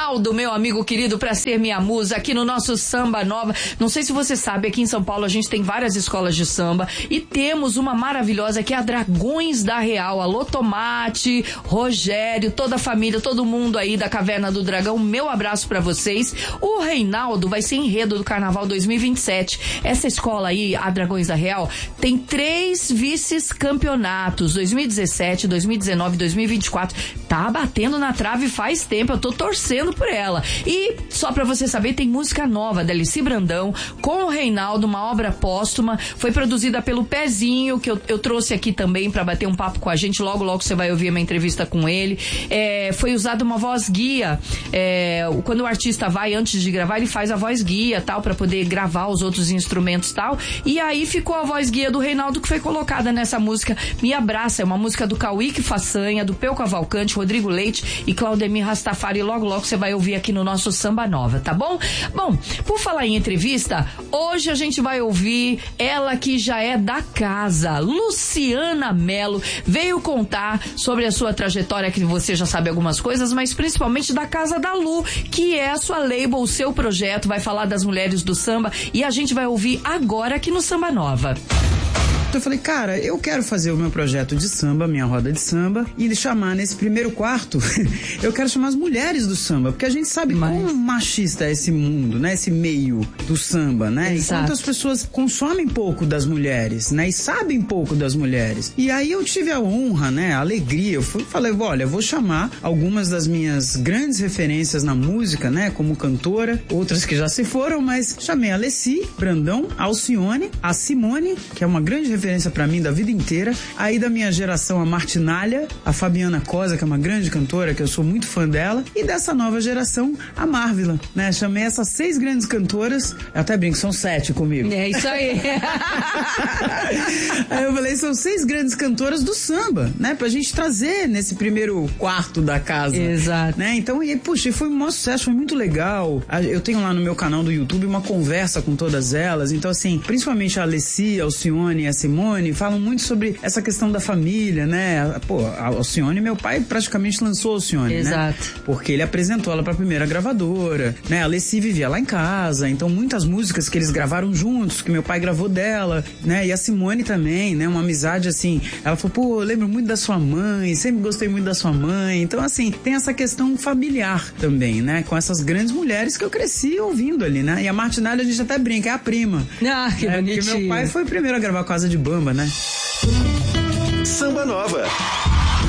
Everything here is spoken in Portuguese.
Reinaldo, meu amigo querido, pra ser minha musa aqui no nosso Samba Nova. Não sei se você sabe, aqui em São Paulo a gente tem várias escolas de samba e temos uma maravilhosa que é a Dragões da Real. Alô, Tomate, Rogério, toda a família, todo mundo aí da Caverna do Dragão, meu abraço pra vocês. O Reinaldo vai ser enredo do Carnaval 2027. Essa escola aí, a Dragões da Real, tem 3 vice-campeonatos, 2017, 2019, 2024. Tá batendo na trave faz tempo, eu tô torcendo por ela. E, só pra você saber, tem música nova da Alici Brandão com o Reinaldo, uma obra póstuma, foi produzida pelo Pezinho, que eu trouxe aqui também pra bater um papo com a gente, logo você vai ouvir uma entrevista com ele. Foi usada uma voz guia, quando o artista vai, antes de gravar, ele faz a voz guia, tal, pra poder gravar os outros instrumentos, tal, e aí ficou a voz guia do Reinaldo que foi colocada nessa música Me Abraça, é uma música do Cauíque Façanha, do Peu Cavalcante, Rodrigo Leite e Claudemir Rastafari. Logo você vai ouvir aqui no nosso Samba Nova, tá bom? Bom, por falar em entrevista, hoje a gente vai ouvir ela que já é da casa, Luciana Mello, veio contar sobre a sua trajetória, que você já sabe algumas coisas, mas principalmente da Casa da Lu, que é a sua label, o seu projeto, vai falar das mulheres do samba e a gente vai ouvir agora aqui no Samba Nova. Eu falei, cara, eu quero fazer o meu projeto de samba, minha roda de samba, e chamar nesse primeiro quarto, eu quero chamar as mulheres do samba, porque a gente sabe quão machista é esse mundo, né? Esse meio do samba, né? Exato. E quantas pessoas consomem pouco das mulheres, né? E sabem pouco das mulheres. E aí eu tive a honra, né? A alegria, eu falei, olha, eu vou chamar algumas das minhas grandes referências na música, né? Como cantora, outras que já se foram, mas chamei a Alici Brandão, a Alcione, a Simone, que é uma grande referência pra mim da vida inteira. Aí da minha geração, a Martinalha, a Fabiana Cosa, que é uma grande cantora, que eu sou muito fã dela. E dessa nova geração, a Marvila, né? Chamei essas 6 grandes cantoras. Eu até brinco, são 7 comigo. É isso aí. Aí eu falei, são 6 grandes cantoras do samba, né? Pra gente trazer nesse primeiro quarto da casa. Exato. Né? Então, puxa, foi um maior sucesso, foi muito legal. Eu tenho lá no meu canal do YouTube uma conversa com todas elas. Então, assim, principalmente a Alici, a Alcione e a Simone falam muito sobre essa questão da família, né? Pô, a Alcione, meu pai praticamente lançou a Alcione, exato, né? Porque ele apresentou ela pra primeira gravadora, né? A Alici vivia lá em casa, então muitas músicas que eles gravaram juntos, que meu pai gravou dela, né? E a Simone também, né? Uma amizade assim, ela falou, pô, eu lembro muito da sua mãe, sempre gostei muito da sua mãe. Então, assim, tem essa questão familiar também, né? Com essas grandes mulheres que eu cresci ouvindo ali, né? E a Martinalha, a gente até brinca, é a prima. Ah, que bonitinho. Porque meu pai foi o primeiro a gravar Casa de Bamba, né? Samba Nova.